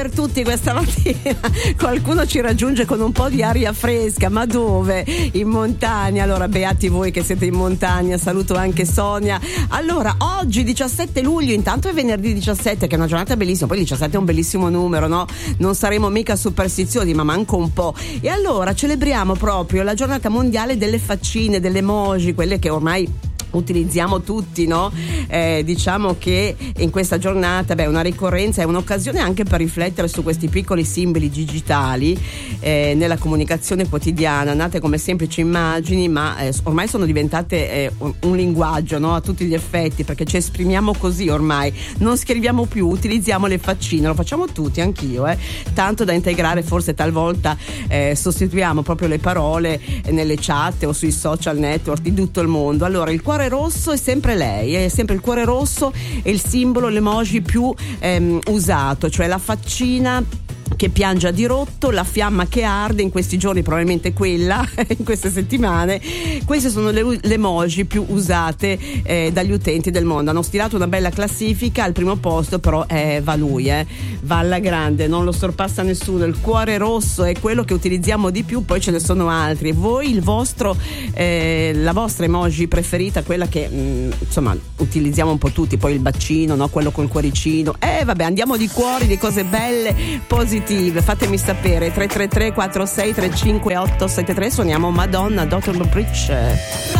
Per tutti questa mattina qualcuno ci raggiunge con un po' di aria fresca, ma dove? In montagna. Allora beati voi che siete in montagna, saluto anche Sonia. Allora oggi 17 luglio, intanto è venerdì 17 che è una giornata bellissima, poi il 17 è un bellissimo numero, no? Non saremo mica superstiziosi, ma manco un po'. E allora celebriamo proprio la giornata mondiale delle faccine, delle emoji, quelle che ormai utilizziamo tutti, no? Diciamo che in questa giornata una ricorrenza è un'occasione anche per riflettere su questi piccoli simboli digitali nella comunicazione quotidiana, nate come semplici immagini, ma ormai sono diventate un linguaggio, no? A tutti gli effetti, perché ci esprimiamo così ormai, non scriviamo più, utilizziamo le faccine, lo facciamo tutti, anch'io, tanto da integrare, forse talvolta sostituiamo proprio le parole nelle chat o sui social network di tutto il mondo. Allora il cuore rosso è sempre lei, è sempre il cuore rosso, è il simbolo, l'emoji più usato, cioè la faccina che piange a dirotto, la fiamma che arde, in questi giorni probabilmente quella, in queste settimane. Queste sono le emoji più usate dagli utenti del mondo. Hanno stilato una bella classifica, al primo posto però va lui, va alla grande, non lo sorpassa nessuno. Il cuore rosso è quello che utilizziamo di più, poi ce ne sono altri. Voi il vostro la vostra emoji preferita, quella che insomma utilizziamo un po' tutti, poi il bacino, no? Quello col cuoricino. Vabbè, andiamo di cuori, di cose belle, positive. Fatemi sapere 333 46 35 873. Suoniamo Madonna, Dr. Bridge.